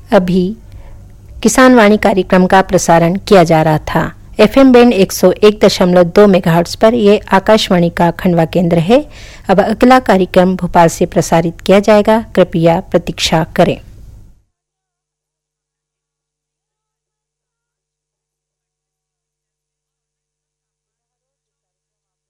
अभी किसान वाणी कार्यक्रम का प्रसारण किया जा रहा था। FM बैंड 101.2 मेगाहर्ट्ज पर यह आकाशवाणी का खंडवा केंद्र है। अब अगला कार्यक्रम भोपाल से प्रसारित किया जाएगा, कृपया प्रतीक्षा करें।